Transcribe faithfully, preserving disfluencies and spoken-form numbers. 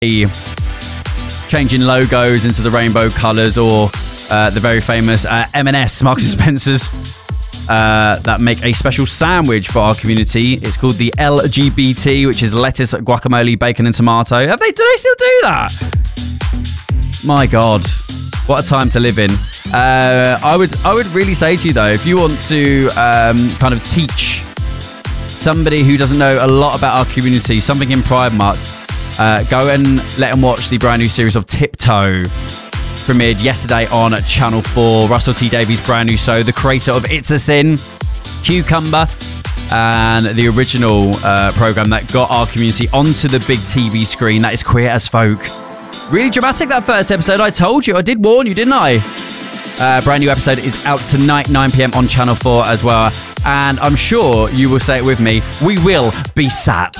changing logos into the rainbow colours, or uh, the very famous uh, M and S, Marks and Spencer's, uh, that make a special sandwich for our community. It's called the L G B T, which is lettuce, guacamole, bacon and tomato. Have they, do they still do that? My God, what a time to live in. Uh, I would I would really say to you, though, if you want to um, kind of teach somebody who doesn't know a lot about our community something in Pride Month, Uh, go and let them watch the brand new series of Tiptoe, premiered yesterday on Channel four. Russell T Davies' brand new show, the creator of It's a Sin, Cucumber, and the original uh, programme that got our community onto the big T V screen. That is Queer as Folk. Really dramatic, that first episode. I told you, I did warn you, didn't I? Uh, brand new episode is out tonight, nine p.m. on Channel four as well. And I'm sure you will say it with me, we will be sat.